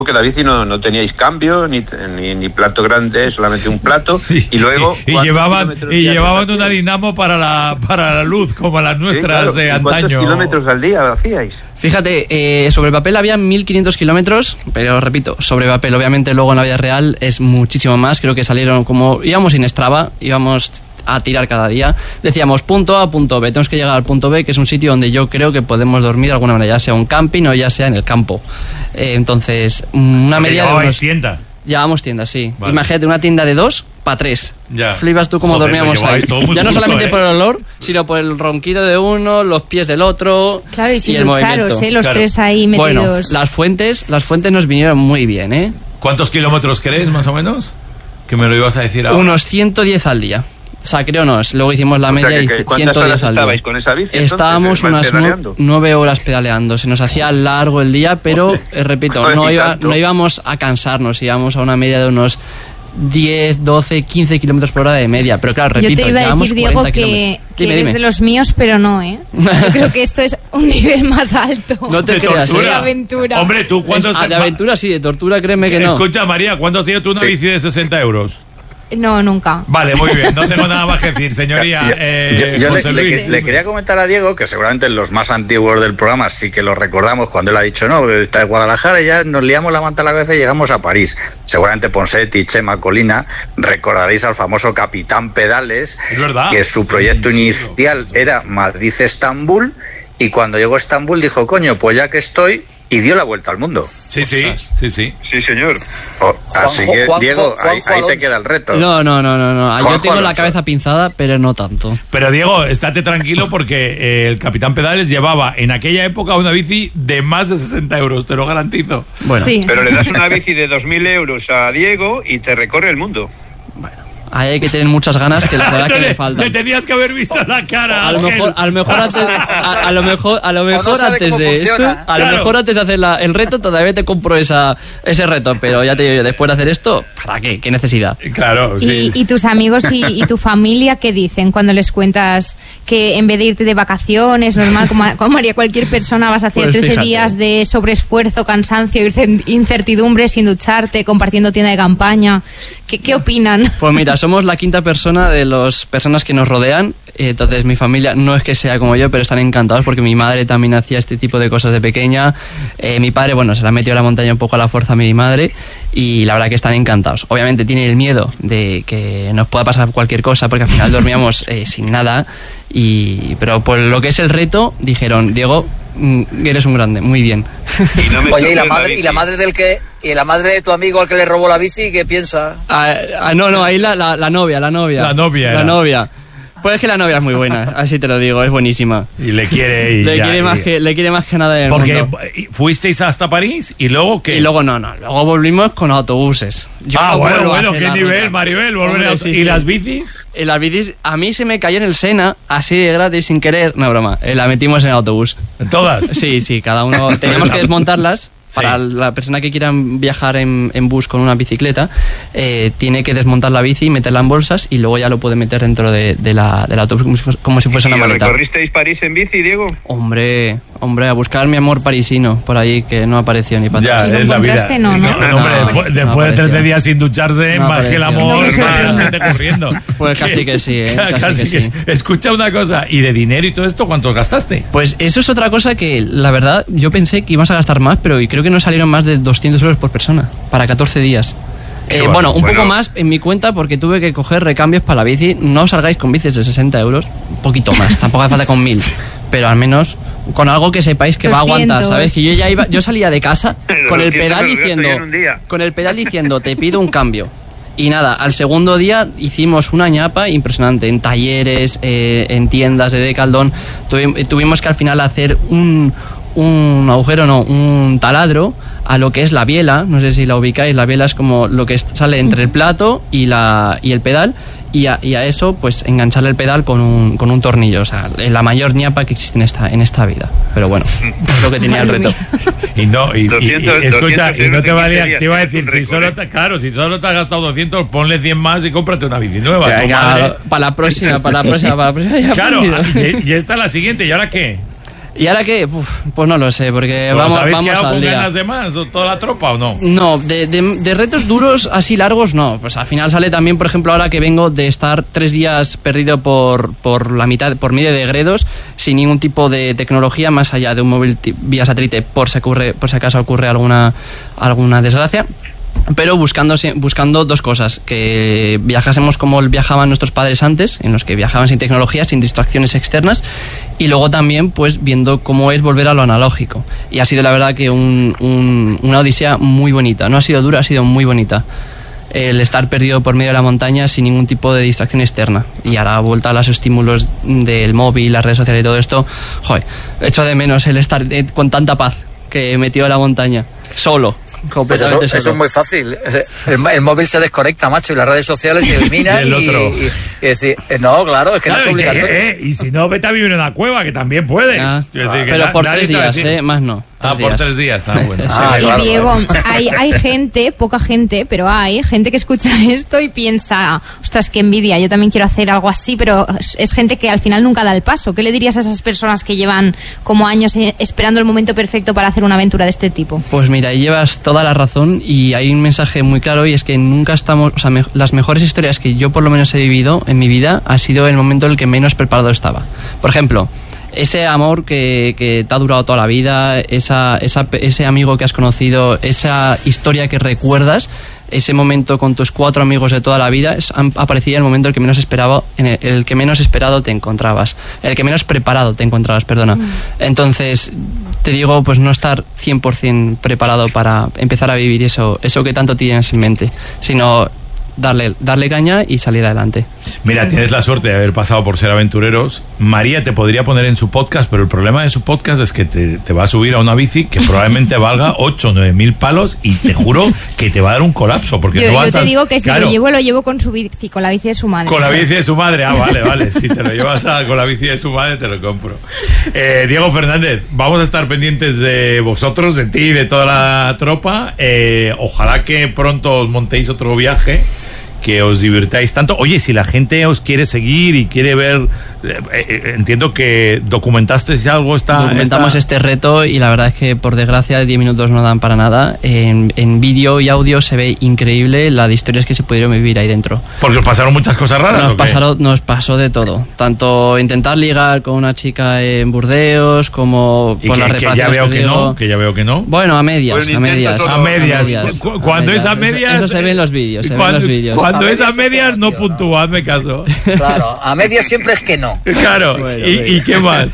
que la bici no teníais cambio, ni plato grande, solamente un plato, y luego... llevaban una dinamo para la luz, como las nuestras de antaño. ¿Cuántos kilómetros al día hacíais? Fíjate, sobre el papel había 1.500 kilómetros, pero repito, sobre papel, obviamente luego en la vida real es muchísimo más. Creo que salieron, como íbamos sin Strava, íbamos a tirar cada día, decíamos punto A, punto B, tenemos que llegar al punto B, que es un sitio donde yo creo que podemos dormir de alguna manera, ya sea un camping o ya sea en el campo. Entonces, una media de unos... tienda. Llevábamos tiendas, sí. Vale. Imagínate una tienda de 2 para 3. Ya. Flipas tú cómo dormíamos ahí. Ya no solamente por el olor, sino por el ronquido de uno, los pies del otro. Claro, y sin el ducharos, movimiento. los tres ahí metidos. Bueno, las fuentes nos vinieron muy bien, ¿eh? ¿Cuántos kilómetros queréis, más o menos? Que me lo ibas a decir ahora. Unos 110 al día. O sea, creo no, luego hicimos la media y 110 al día. Con esa bici, estábamos unas 9 horas pedaleando. Se nos hacía largo el día, pero, repito, no íbamos a cansarnos, íbamos a una media de unos 10, 12, 15 kilómetros por hora de media. Pero claro, repito, yo te iba a decir, Diego, que eres de los míos, pero no, ¿eh? Yo creo que esto es un nivel más alto. No te creas, ¿eh? De aventura. Hombre, ¿tú cuántos... de aventura sí, de tortura créeme que no. Escucha, María, ¿cuántos tienes tú una bici de 60 euros? No, nunca. Vale, muy bien, no tengo nada más que decir, señoría. Yo le quería comentar a Diego, que seguramente los más antiguos del programa sí que lo recordamos, cuando él ha dicho, no, está de Guadalajara y ya nos liamos la manta a la cabeza y llegamos a París. Seguramente Ponseti, Chema, Colina, recordaréis al famoso Capitán Pedales, que su proyecto inicial era Madrid-Estambul, y cuando llegó a Estambul dijo, coño, pues ya que estoy... Y dio la vuelta al mundo. Sí. Sí, señor. Así que, Diego, ahí te queda el reto. No. Yo tengo la cabeza pinzada, pero no tanto. Pero, Diego, estate tranquilo porque el Capitán Pedales llevaba en aquella época una bici de más de 60 euros, te lo garantizo. Bueno. Sí. Pero le das una bici de 2.000 euros a Diego y te recorre el mundo. Bueno. Ahí hay que tener muchas ganas, que la verdad que le faltan. Le tenías que haber visto la cara. A lo mejor antes de esto, a lo mejor antes de hacer el reto todavía te compro ese reto, pero ya te digo yo, después de hacer esto, ¿para qué? ¿Qué necesidad? Claro, sí. ¿Y tus amigos y tu familia qué dicen cuando les cuentas que en vez de irte de vacaciones, normal, como haría cualquier persona, vas a hacer pues 13 días de sobreesfuerzo, cansancio, incertidumbre, sin ducharte, compartiendo tienda de campaña? ¿Qué opinan? Pues mira, somos la quinta persona de las personas que nos rodean, entonces mi familia no es que sea como yo, pero están encantados porque mi madre también hacía este tipo de cosas de pequeña, mi padre, bueno, se la metió a la montaña un poco a la fuerza a mi madre y la verdad que están encantados. Obviamente tienen el miedo de que nos pueda pasar cualquier cosa porque al final dormíamos sin nada, pero por lo que es el reto dijeron, Diego, eres un grande, muy bien. Oye, ¿y la madre del que... ¿Y la madre de tu amigo al que le robó la bici, qué piensa? No, ahí la novia. La novia. Pues es que la novia es muy buena, así te lo digo, es buenísima. Y le quiere... le quiere más que nada del mundo. Porque fuisteis hasta París y luego ¿qué? Y luego no, luego volvimos con autobuses. Bueno, qué nivel, Maribel, ¿y las bicis? Y las bicis, a mí se me cayó en el Sena, así de gratis, sin querer, no broma, la metimos en el autobús. ¿Todas? Sí, cada uno, teníamos que desmontarlas. Para la persona que quiera viajar en bus con una bicicleta, tiene que desmontar la bici, meterla en bolsas y luego ya lo puede meter dentro del autobús como si fuese una maleta. ¿Recorristeis París en bici, Diego? Hombre, a buscar mi amor parisino por ahí, que no apareció ni para atrás. Ya, es la vida. No, después de 13 días sin ducharse, más que el amor, corriendo. Pues casi que sí, casi que sí. Escucha una cosa, ¿y de dinero y todo esto cuánto gastaste? Pues eso es otra cosa que, la verdad, yo pensé que ibas a gastar más, pero creo que no salieron más de 200 euros por persona para 14 días. Un poco más en mi cuenta porque tuve que coger recambios para la bici. No salgáis con bicis de 60 euros, un poquito más, tampoco hace falta con 1000, pero al menos con algo que sepáis que 200. Va a aguantar, ¿sabes? Que yo salía de casa con el pedal diciendo te pido un cambio. Y nada, al segundo día hicimos una ñapa impresionante en talleres, en tiendas de Decathlon. Tuvimos que al final hacer un taladro a lo que es la biela, no sé si la ubicáis, la biela es como lo que sale entre el plato y el pedal, y a eso pues engancharle el pedal con un tornillo, o sea, la mayor ñapa que existe en esta vida, pero bueno, es lo que tenía el reto. Y no te valía, te iba a decir, si solo te has gastado 200, ponle 100 más y cómprate una bici nueva. Para la próxima ya. Claro, y esta es la siguiente, ¿y ahora qué? ¿Y ahora qué? Pues no lo sé, porque vamos al día. ¿Habéis con ganas de más o toda la tropa o no? No, de retos duros así largos no. Pues al final sale también, por ejemplo, ahora que vengo de estar 3 días perdido por la mitad, por medio de Gredos, sin ningún tipo de tecnología más allá de un móvil vía satélite, por si acaso ocurre alguna desgracia. Pero buscando 2 cosas: que viajásemos como viajaban nuestros padres antes, en los que viajaban sin tecnología, sin distracciones externas, y luego también pues viendo cómo es volver a lo analógico. Y ha sido la verdad que una odisea muy bonita. No ha sido dura, ha sido muy bonita el estar perdido por medio de la montaña sin ningún tipo de distracción externa. Y ahora vuelta a los estímulos del móvil, las redes sociales y todo esto, joder, echo de menos el estar con tanta paz que he metido en la montaña, solo. Pues eso es muy fácil. El móvil se desconecta, macho, y las redes sociales se eliminan. y decir, no, claro, es que claro, no es obligatorio. Y si no, vete a vivir en una cueva, que también puedes. Pero por 3 días, más no. Por 3 días. Bueno. Y Diego, hay gente, poca gente, pero hay gente que escucha esto y piensa, ostras, qué envidia, yo también quiero hacer algo así, pero es gente que al final nunca da el paso. ¿Qué le dirías a esas personas que llevan como años esperando el momento perfecto para hacer una aventura de este tipo? Pues mira, llevas toda la razón, y hay un mensaje muy claro, y es que nunca estamos, las mejores historias que yo por lo menos he vivido en mi vida ha sido el momento en el que menos preparado estaba. Por ejemplo, ese amor que te ha durado toda la vida, ese amigo que has conocido, esa historia que recuerdas, ese momento con tus 4 amigos de toda la vida, aparecía el momento en el que menos esperaba, en el que menos esperado te encontrabas, el que menos preparado te encontrabas, perdona. Entonces, te digo, pues no estar 100% preparado para empezar a vivir eso que tanto tienes en mente, sino darle caña y salir adelante. Mira, tienes la suerte de haber pasado por Ser Aventureros. María te podría poner en su podcast, pero el problema de su podcast es que te va a subir a una bici que probablemente valga 8 o 9 mil palos, y te juro que te va a dar un colapso, porque yo te digo que si lo llevo con su bici, con la bici de su madre. Con la bici de su madre, vale, si te lo llevas con la bici de su madre te lo compro. Diego Fernández, vamos a estar pendientes de vosotros, de ti y de toda la tropa. Ojalá que pronto os montéis otro viaje, que os divirtáis tanto. Oye, si la gente os quiere seguir y quiere ver, entiendo que documentasteis algo. Documentamos este reto, y la verdad es que por desgracia 10 minutos no dan para nada. En vídeo y audio se ve increíble la de historias que se pudieron vivir ahí dentro. Porque os pasaron muchas cosas raras. Nos pasó de todo, tanto intentar ligar con una chica en Burdeos, como por la reparación. Que ya veo que no. Bueno, a medias. Cuando es a medias, eso se ve en los vídeos. Cuando es a medias no puntúa, hazme caso. Claro, a medias siempre es que no. Claro, bueno, ¿y qué más?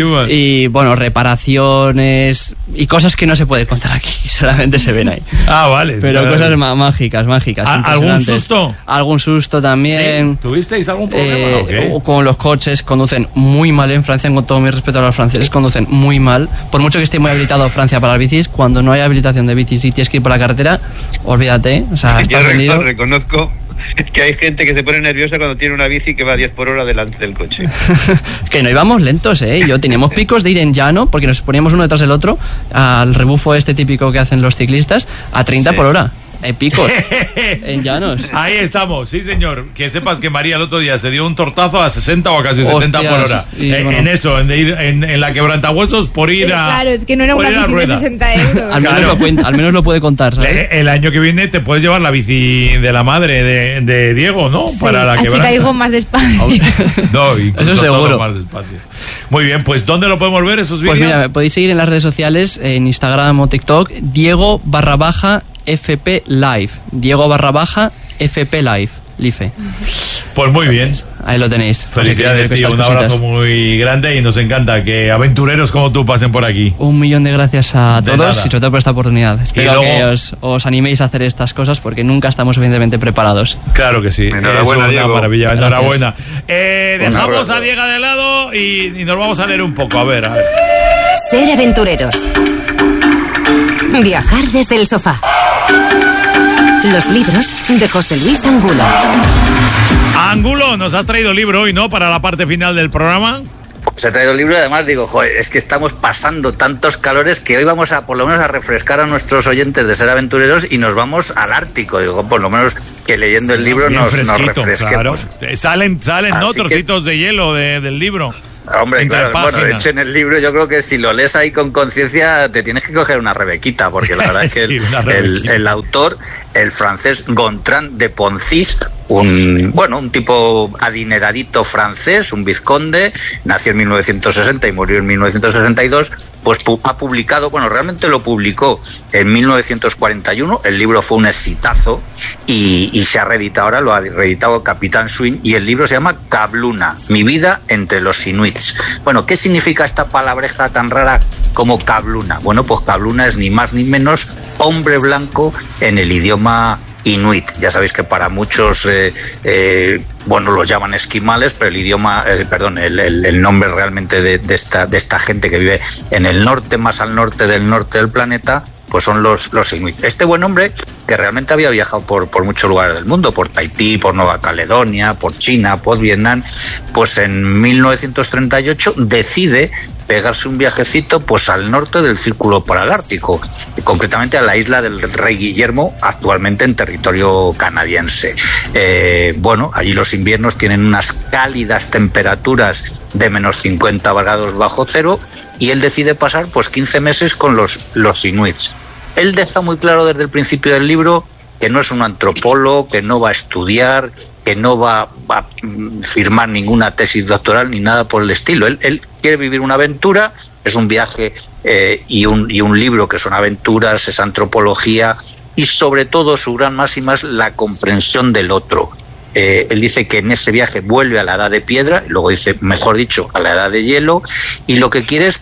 Y bueno, reparaciones y cosas que no se puede contar aquí, solamente se ven ahí. Vale. Pero cosas mágicas. ¿Algún susto? Algún susto también. ¿Sí? ¿Tuvisteis algún problema? Con los coches, conducen muy mal en Francia, con todo mi respeto a los franceses, conducen muy mal. Por mucho que esté muy habilitado Francia para las bicis, cuando no hay habilitación de bicis y tienes que ir por la carretera, olvídate. O sea, yo reconozco que hay gente que se pone nerviosa cuando tiene una bici que va a 10 por hora delante del coche. Que no íbamos lentos, teníamos picos de ir en llano, porque nos poníamos uno detrás del otro, al rebufo este típico que hacen los ciclistas, a 30 por hora. Picos en llanos. Ahí estamos, sí señor. Que sepas que María el otro día se dio un tortazo a 60 o a casi 70 por hora. Bueno. En eso, en ir en la quebrantahuesos por ir a. Claro, es que no era una bici de 60 euros. Al menos lo puede contar, ¿sabes? El año que viene te puedes llevar la bici de la madre de Diego, ¿no? Sí, para la así quebranta. caigo más despacio. No, eso seguro. Más despacio. Muy bien, pues ¿dónde lo podemos ver esos vídeos? Pues mira, podéis seguir en las redes sociales, en Instagram o TikTok, Diego_FP Live. Diego_FP Live. Life. Pues muy bien. Ahí lo tenéis. Felicidades, tío. Un abrazo muy grande, y nos encanta que aventureros como tú pasen por aquí. 1.000.000 de gracias a todos y sobre todo por esta oportunidad. Espero que os animéis a hacer estas cosas, porque nunca estamos suficientemente preparados. Claro que sí. Enhorabuena, es una maravilla. Gracias. Enhorabuena. Dejamos a Diego de lado y nos vamos a leer un poco. A ver. Ser aventureros. Viajar desde el sofá. Los libros de José Luis Angulo. Angulo, nos has traído libro hoy, ¿no? Para la parte final del programa. Pues he traído el libro y además digo, joder, es que estamos pasando tantos calores que hoy vamos a por lo menos a refrescar a nuestros oyentes de Ser Aventureros y nos vamos al Ártico. Digo, por lo menos que leyendo el libro nos refresquemos. Claro. Salen ¿no? Trocitos de hielo del libro. Hombre, claro, bueno, de hecho en el libro yo creo que si lo lees ahí con conciencia te tienes que coger una rebequita, porque la verdad es que el autor, el francés Gontran de Poncis, un tipo adineradito francés, un vizconde, nació en 1960 y murió en 1962, pues ha publicado, bueno, realmente lo publicó en 1941, el libro fue un exitazo y se ha reeditado, ahora lo ha reeditado Capitán Swing, y el libro se llama Kabluna, mi vida entre los inuits. Bueno, ¿qué significa esta palabreja tan rara como Kabluna? Bueno, pues Kabluna es ni más ni menos hombre blanco en el idioma inuit. Ya sabéis que para muchos, los llaman esquimales, pero el idioma, el nombre realmente de esta gente que vive en el norte, más al norte del planeta, pues son los inuit. Este buen hombre, que realmente había viajado por muchos lugares del mundo, por Tahití, por Nueva Caledonia, por China, por Vietnam, pues en 1938 decide pegarse un viajecito pues al norte del Círculo Polar Ártico, y concretamente a la isla del Rey Guillermo, actualmente en territorio canadiense. Allí los inviernos tienen unas cálidas temperaturas de menos 50 grados bajo cero, y él decide pasar pues 15 meses con los inuits. Él deja muy claro desde el principio del libro que no es un antropólogo, que no va a estudiar, que no va a firmar ninguna tesis doctoral ni nada por el estilo. Él quiere vivir una aventura, es un viaje y un libro que son aventuras, es antropología, y sobre todo su gran máxima es la comprensión del otro. Él dice que en ese viaje vuelve a la edad de piedra, luego dice, mejor dicho, a la edad de hielo, y lo que quiere es,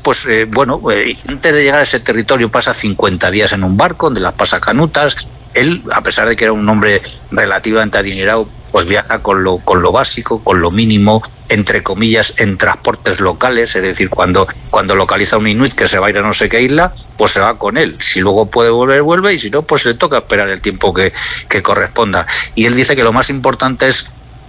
antes de llegar a ese territorio pasa 50 días en un barco, donde las pasa canutas. Él, a pesar de que era un hombre relativamente adinerado, pues viaja con lo básico, con lo mínimo, entre comillas, en transportes locales, es decir, cuando localiza a un inuit que se va a ir a no sé qué isla, pues se va con él. Si luego puede volver, vuelve, y si no, pues le toca esperar el tiempo que corresponda. Y él dice que lo más importante es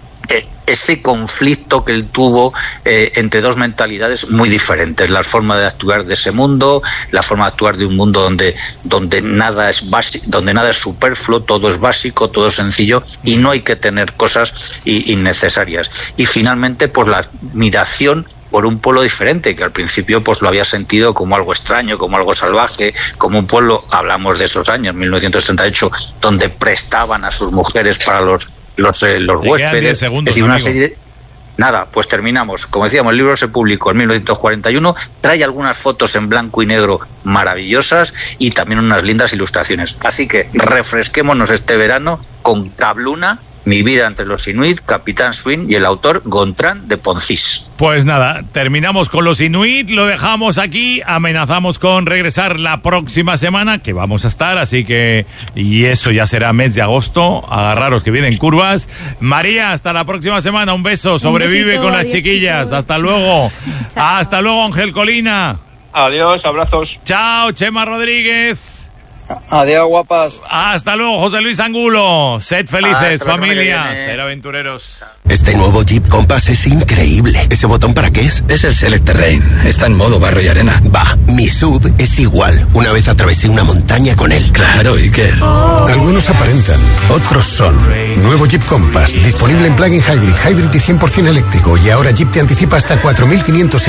ese conflicto que él tuvo entre dos mentalidades muy diferentes, la forma de actuar de ese mundo, la forma de actuar de un mundo donde nada es básico, donde nada es superfluo, todo es básico, todo es sencillo, y no hay que tener cosas innecesarias. Y finalmente, por la admiración por un pueblo diferente, que al principio pues lo había sentido como algo extraño, como algo salvaje, como un pueblo, hablamos de esos años, 1938, donde prestaban a sus mujeres para los huéspedes. Segundos, es decir, una serie de... Nada, pues terminamos. Como decíamos, el libro se publicó en 1941, trae algunas fotos en blanco y negro maravillosas y también unas lindas ilustraciones. Así que refresquémonos este verano con Kabluna, mi vida entre los inuit, Capitán Swing, y el autor Gontran de Poncis. Pues nada, terminamos con los inuit, lo dejamos aquí, amenazamos con regresar la próxima semana, que vamos a estar, así que, y eso ya será mes de agosto, agarraros que vienen curvas. María, hasta la próxima semana, un beso, sobrevive con las chiquillas, chicos. Hasta luego. Hasta luego, Ángel Colina. Adiós, abrazos. Chao, Chema Rodríguez. Adiós, guapas. Hasta luego, José Luis Angulo. Sed felices, familia. Ser aventureros. Este nuevo Jeep Compass es increíble. ¿Ese botón para qué es? Es el Select Terrain. Está en modo barro y arena. Bah, mi SUV es igual. Una vez atravesé una montaña con él. Claro, ¿y qué? Algunos aparentan, otros son. Nuevo Jeep Compass, disponible en plug-in hybrid y 100% eléctrico. Y ahora Jeep te anticipa hasta 4.500 euros